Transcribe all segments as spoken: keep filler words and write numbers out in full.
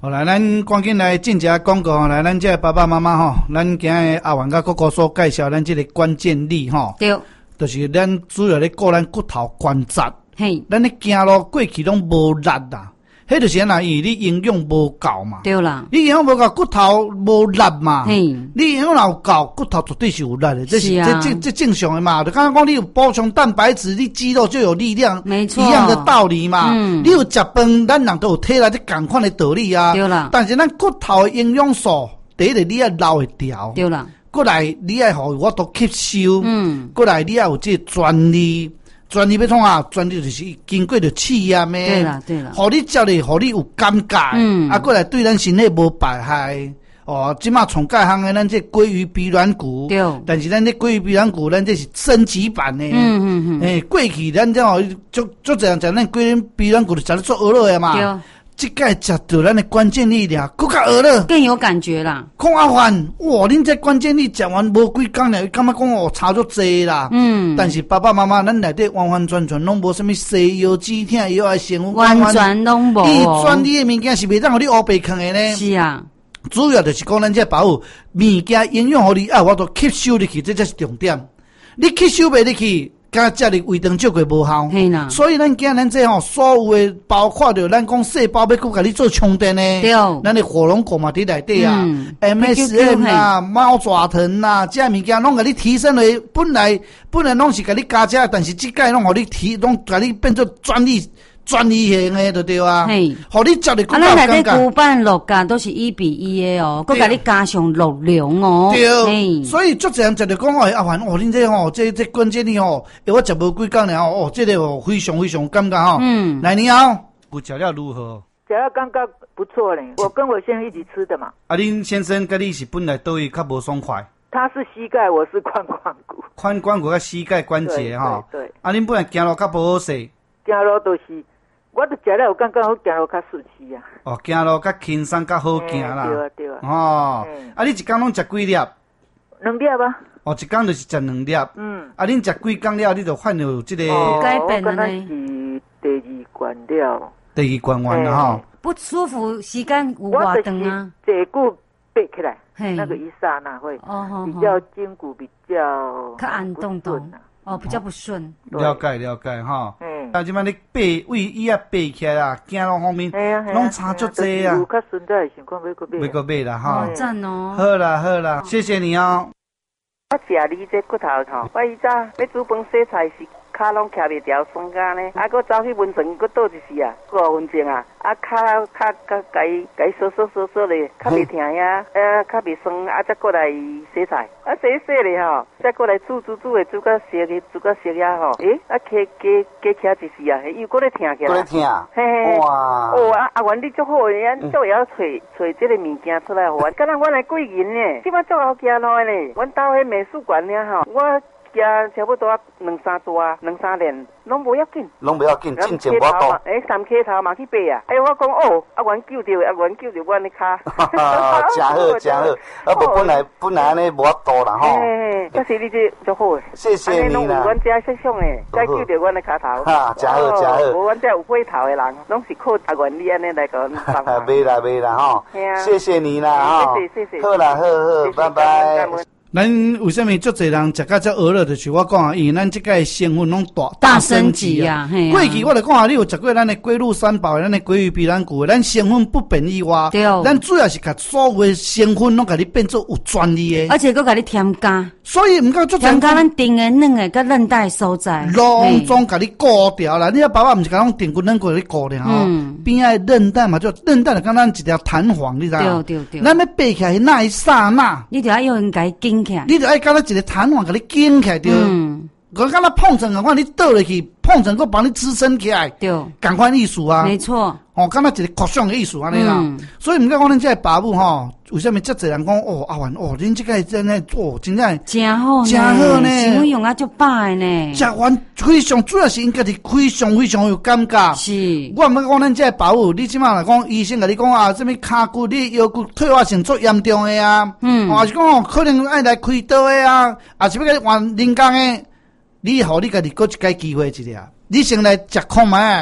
好来，咱赶紧来进一下广告。来，咱这爸爸妈妈吼，咱今日阿元甲哥哥所介绍咱这个关键力吼， 对， 就是咱主要咧顾咱骨头关节。 嘿， 咱咧行路过去拢无力啦，迄就是安那，因为你营养无够嘛。 对啦， 你营养无够，骨头无力嘛。 嘿， 你营养有够，骨头绝对是有力的，这是、 啊、 这这这正常的嘛。就刚刚讲你有补充蛋白质，你肌肉就有力量， 没错， 一样的道理嘛。 嗯， 你有食饭，咱人都有体力，这同款的道理啊。 对啦， 但是咱骨头的营养素，第一个你要留会调， 对啦。 过来你要互我都吸收，嗯，过来你要有这专利。专利要创啊，专利就是经过着试验的。 对啦，对啦， 互你食咧，互你有感觉。嗯，啊，过来对咱身体无败害。哦，即马从介行的咱这鲑鱼鼻软骨， 对， 但是咱这鲑鱼鼻软骨，咱这是升级版的。嗯嗯嗯。诶、欸，过去咱这哦，就就这样讲，咱鲑鱼鼻软骨就食咧做鹅肉的嘛。对。这个食到咱的关键力量，更加鹅了， 更有感觉啦。 看阿凡，哇！恁这关键力食完无几工了，感觉讲哦差足济啦。嗯。但是爸爸妈妈，咱内底完完全全拢无什么西药、止痛药啊，成分完全拢无。 伊专利的物件是袂当互你乌白囥的呢。是啊。主要就是讲咱这保有物件营养互你啊，我都吸收入去，这才是重点。你吸收袂入去。甲食哩胃肠照过无效，所以咱今咱这吼所有的包括着咱讲细胞要佮甲你做充电呢，咱的火龙果嘛伫内底啊 ，M S M 啊、猫爪藤啊，这物件拢甲你提升为本来本来拢是甲你加价，但是即届拢互你提，拢甲你变做专利。专利型的就对啊，嘿，互你食的骨头感觉。啊， 咱内底骨板肉感都是一比一的哦，佮甲你加上肉量哦。 对，所以足侪人就着讲哦，阿凡哦，恁这吼，这这关键哩吼，我食无几工了哦，这个哦非常非常感觉吼。嗯，来你好，骨食了如何？ 食了感觉不错嘞，我跟我先生一起吃的嘛。 啊，恁先生甲你是本来倒位较无爽快？ 他是膝盖，我是髋关骨。 髋关骨甲膝盖关节哈。 对。 啊，恁本来行路较无好势。 行路都是。我都食了，有感觉好行路较顺气啊。 哦，行路较轻松，较好行啦。 对啊，对啊。 哦，啊，你一工拢食几粒？ 两粒啊。 哦，一工就是食两粒。嗯。啊，恁食几工了，你就反有这个改变了呢。 是第二罐了。 第二罐完了哈。 不舒服，时间有偌长啊？ 坐骨背起来，那个一刹那会比较筋骨比较较按动动。哦，比较不顺。 了解了解哈。嗯。啊，即摆你背位椅啊背起来啦，行路方面，拢差足济啊。 有较顺在，想看要个买。 要个买啦哈。 好赞哦。 好啦好啦，谢谢你哦。 我食你这骨头吼，我以早要煮饭洗菜时，骹拢徛袂牢，酸干呢。啊，搁走去温泉，搁倒一时啊，五分钟啊。啊，骹骹甲甲伊甲伊搓搓搓搓咧，较袂疼呀，啊，较袂酸，啊，再过来洗菜，啊，洗洗咧吼，再过来煮煮煮诶，煮到熟个，煮到熟呀吼，诶，啊，加加加徛一时啊，又搁咧疼起来， 搁咧疼， 嘿嘿，哇，哦，啊，阿元你足好诶，啊，足会晓找找即个物件出来互阮，敢若阮来贵人呢，即摆足好行路诶咧，阮兜迄美术馆了吼，我。行差不多两三抓，两三年，拢无要紧， 拢无要紧，进前无多。 诶，三溪头嘛去爬啊！哎，我讲哦，阿元救着，阿元救着阮的骹。 哈哈，真好真好，啊不本来本来安尼无多啦吼。 嘿，可是你这足好诶。 谢谢你啦。 阮遮设想诶，再救着阮的骹头。 哈，真好真好。 无阮遮有火头诶人，拢是靠阿元你安尼来甲阮帮忙。 袂啦袂啦吼，谢谢你啦吼。 谢谢谢谢。 好啦好好，拜拜。 咱为什么足侪人食到遮饿了？就是我讲啊，因为咱即个成分拢大大升级啊！ 过去我就讲啊，你有食过咱的龟鹿三宝，咱的鲑鱼鼻软骨，咱成分不变以外，对，咱主要是甲所有的成分拢甲你变做有专利的， 而且佫甲你添加， 所以毋讲足添加咱定的软的甲韧带所在， 拢总甲你固掉啦。你啊爸爸毋是甲拢定骨软骨甲你固掉吼，边仔韧带嘛，就韧带就敢咱一条弹簧，你知影？对对对，咱要爬起来那一刹那， 你就要用甲伊紧。 你就爱甲咱一个弹簧，甲你紧起来对。嗯，我敢若碰成啊，看你倒落去，碰成，我帮你支撑起来。对，同款意思啊。 没错。 哦，敢若一个扩张的意思安尼啦。嗯、所以毋过讲恁这个爸母吼，为什么遮侪人讲哦阿元哦，恁这个真诶哦，真正真好， 真好呢， 成分用啊足歹呢。 食完非常主要是因家己非常非常有感觉。是，我毋要讲恁这个爸母，你即马来讲医生甲你讲啊，什么骹骨、你腰骨退化性足严重的啊，嗯，还是讲哦，可能爱来开刀的啊，也是要甲你换人工的，你互你家己搁一个机会一下，你先来食看觅。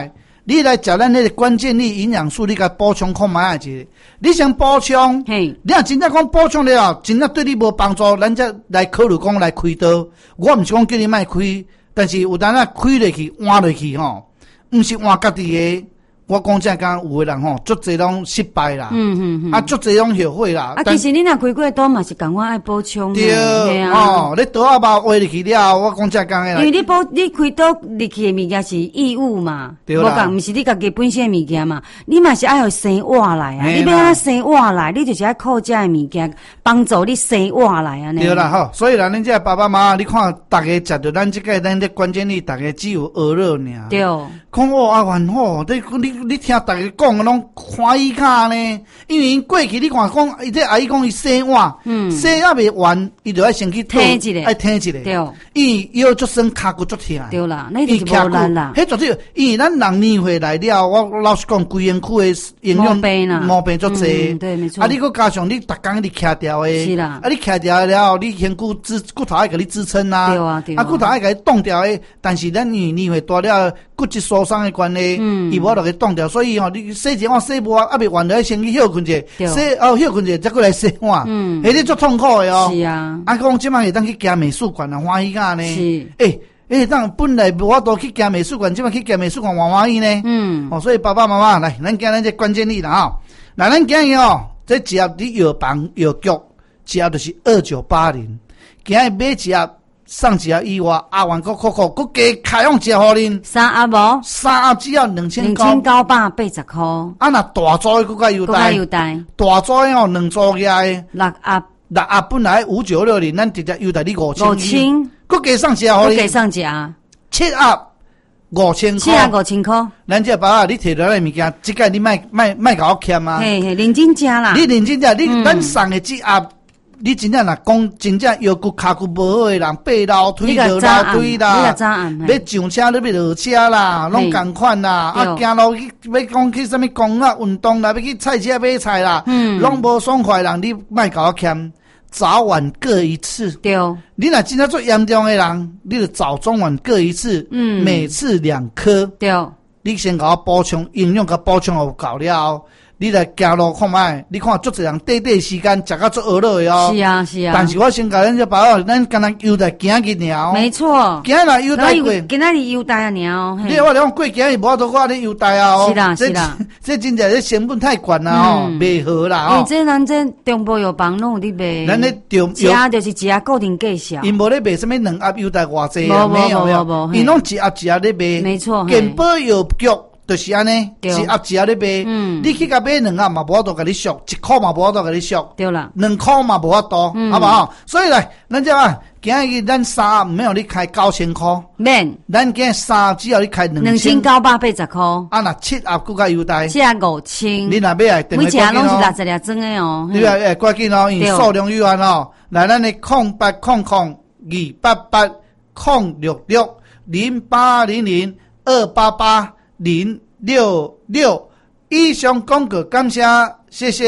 你来食咱迄个关键力营养素，你甲补充看卖者。你想补充，你若真正讲补充了后，真正对你无帮助，咱才来考虑讲来开刀。我毋是讲叫你莫开，但是有当啊开落去、换落去吼，毋是换家己的。我讲正讲，有的人吼，足侪拢失败啦，嗯嗯嗯，啊，足侪拢后悔啦。 啊，其实你若开过刀嘛，是共我爱补充。 对，哦，你刀啊把挖入去了，我讲正讲诶啦。 因为你补你开刀入去的物件是异物嘛，对啦，无讲毋是你家己本身的物件嘛，你嘛是爱互生活来啊，你要安生活来，你就是爱靠这的物件帮助你生活来啊。 对啦，吼，所以啦，恁这爸爸妈妈，你看，大家食着咱这个咱这关键力，大家只有鹅肉尔。 对。 讲哦啊，完吼，你你。你听大家讲的拢欢喜卡呢，因为因过去你看讲，伊这阿姨讲伊洗碗，嗯，洗还未完，伊就要先去听一下， 爱听一下， 对， 伊腰足酸，骹骨足疼， 对啦，那就是无难啦。 迄绝对，因为咱人年岁来了，我老实讲，规身躯的营养毛病啦，毛病足济， 对，没错。 啊，你搁加上你逐工你徛掉的， 是啦， 啊，你徛掉了，你身躯支骨头爱给你支撑啊， 对啊，对啊， 啊，骨头爱给你冻掉的，但是咱年年岁大了，骨质疏松的关系，嗯，伊无落去冻掉，所以吼，你洗一碗洗无啊，啊未完了先去休困者，洗哦休困者再过来洗碗，嗯，下日足痛苦的哦。 是啊， 啊讲即摆会当去行美术馆啊，欢喜甲呢。 是， 诶诶，当本来无法度去行美术馆，即摆去行美术馆欢欢喜呢。嗯，哦，所以爸爸妈妈来，咱今咱这关键力啦吼，来咱今日哦，这只要你药房药局，只要就是二九八零，今日买只要。上只要以外，阿元搁扣扣，搁加开放只互恁三阿无， 三阿只要两千九， 两千九百八十箍。 啊，那大组搁较优待， 搁较优待， 大组哦，两组嘅六阿六阿本来五九六零，咱直接优待你五千， 五千， 搁加上只互恁，搁加上只七阿五千块， 七阿五千块。 咱这爸爸，你摕到来物件，即个你卖卖卖甲我欠啊！ 嘿嘿，认真食啦！ 你认真食，你咱送的这阿。你真正若讲真正腰骨骹骨无好诶人，爬楼梯落楼梯啦，要上车你要落车啦，拢共款啦。啊，行路去要讲去啥物公园运动啦，要去菜市买菜啦，拢无爽快人，你莫甲我欠，早晚各一次。 对， 你若真正做严重诶人，你就早中晚各一次，嗯，每次两颗。 对， 你先甲我补充营养，甲补充好够了。你来行路看卖，你看足侪人短短时间食到足饿了的哦。 是啊是啊。 但是我先甲咱这把握，咱敢若优待今日尔。 没错。 今日优待过。 今仔日优待啊尔。 你我讲过今日无法度我咧优待啊。 是啦是啦。 这真正这成本太悬啦吼，袂好啦吼。 因为这咱这中部药房拢有咧卖。 咱咧中药就是一下固定价钱。 因无咧卖什么两盒优待偌济啊？没有没有。因拢一盒一盒咧卖。 没错。 健保药局。就是安尼，一盒一盒咧卖，嗯、你去甲买两盒嘛，无法度甲你俗，一箍嘛无法度甲你俗， 对啦， 两箍嘛无法度，嗯、好不好？所以来，咱这啊，今日咱三盒没有你开九千箍， 免， 咱今日三只要你开两两千九百八十箍， 啊那七盒更加优待， 七盒五千， 你若买来， 每只拢是六十粒装的哦， 你啊诶，赶紧哦，因数量有限哦，来咱的空八空空二八八空六六零八零零二八八零。六六以上广告感谢，谢谢。